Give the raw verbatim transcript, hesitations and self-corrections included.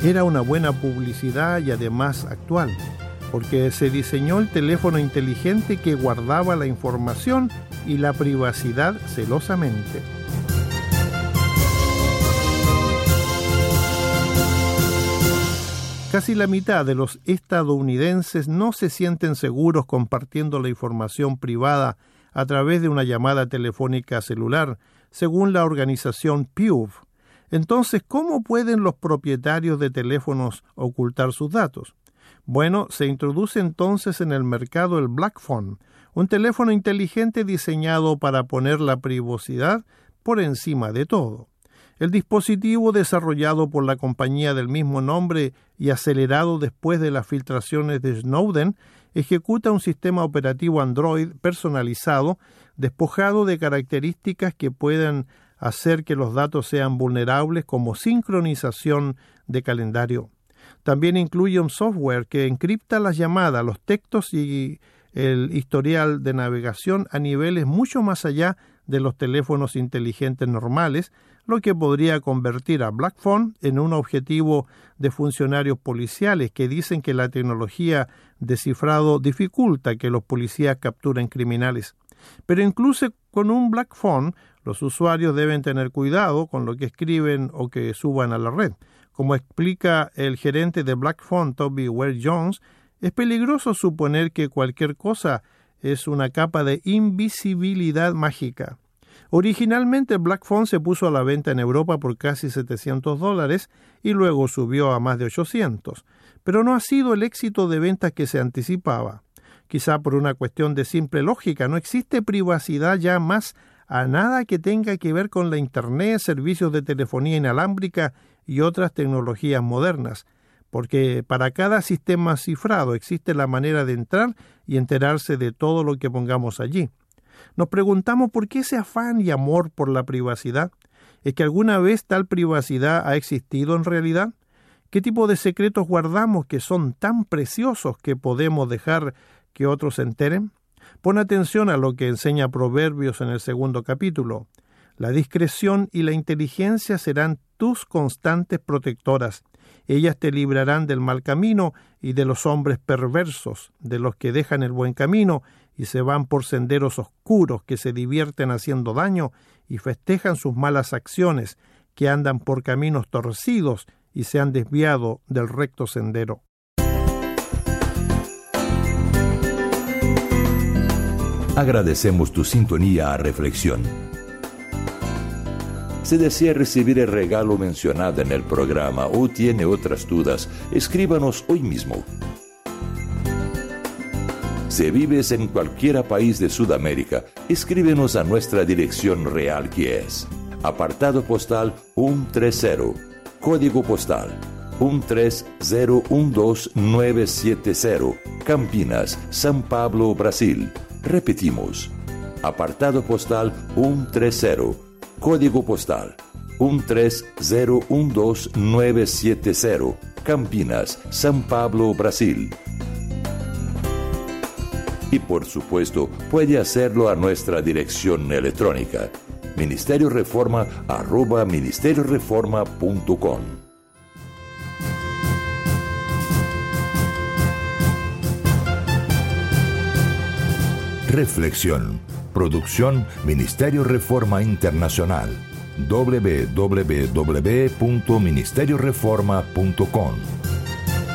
Era una buena publicidad y además actual, porque se diseñó el teléfono inteligente que guardaba la información y la privacidad celosamente. Casi la mitad de los estadounidenses no se sienten seguros compartiendo la información privada a través de una llamada telefónica celular, según la organización Pew. Entonces, ¿cómo pueden los propietarios de teléfonos ocultar sus datos? Bueno, se introduce entonces en el mercado el Black Phone, un teléfono inteligente diseñado para poner la privacidad por encima de todo. El dispositivo, desarrollado por la compañía del mismo nombre y acelerado después de las filtraciones de Snowden, ejecuta un sistema operativo Android personalizado, despojado de características que puedan hacer que los datos sean vulnerables, como sincronización de calendario. También incluye un software que encripta las llamadas, los textos y el historial de navegación a niveles mucho más allá de los teléfonos inteligentes normales, lo que podría convertir a Black Phone en un objetivo de funcionarios policiales que dicen que la tecnología de cifrado dificulta que los policías capturen criminales. Pero incluso con un Black Phone, los usuarios deben tener cuidado con lo que escriben o que suban a la red. Como explica el gerente de Black Phone, Toby Ware-Jones, es peligroso suponer que cualquier cosa es una capa de invisibilidad mágica. Originalmente, Black Phone se puso a la venta en Europa por casi setecientos dólares y luego subió a más de ochocientos, pero no ha sido el éxito de ventas que se anticipaba. Quizá por una cuestión de simple lógica, no existe privacidad ya más a nada que tenga que ver con la Internet, servicios de telefonía inalámbrica y otras tecnologías modernas, porque para cada sistema cifrado existe la manera de entrar y enterarse de todo lo que pongamos allí. Nos preguntamos por qué ese afán y amor por la privacidad. ¿Es que alguna vez tal privacidad ha existido en realidad? ¿Qué tipo de secretos guardamos que son tan preciosos que podemos dejar que otros se enteren? Pon atención a lo que enseña Proverbios en el segundo capítulo. La discreción y la inteligencia serán tus constantes protectoras. Ellas te librarán del mal camino y de los hombres perversos, de los que dejan el buen camino y se van por senderos oscuros, que se divierten haciendo daño y festejan sus malas acciones, que andan por caminos torcidos y se han desviado del recto sendero. Agradecemos tu sintonía a Reflexión. Si desea recibir el regalo mencionado en el programa o tiene otras dudas, escríbanos hoy mismo. Si vives en cualquier país de Sudamérica, escríbenos a nuestra dirección real, que es apartado postal ciento treinta, código postal uno tres cero uno dos nueve siete cero, Campinas, São Paulo, Brasil. Repetimos, apartado postal ciento treinta, código postal uno tres cero uno dos nueve siete cero, Campinas, São Paulo, Brasil. Y por supuesto, puede hacerlo a nuestra dirección electrónica, ministerio reforma arroba ministerio reforma punto com. Reflexión. Producción Ministerio Reforma Internacional. doble u doble u doble u punto ministerio reforma punto com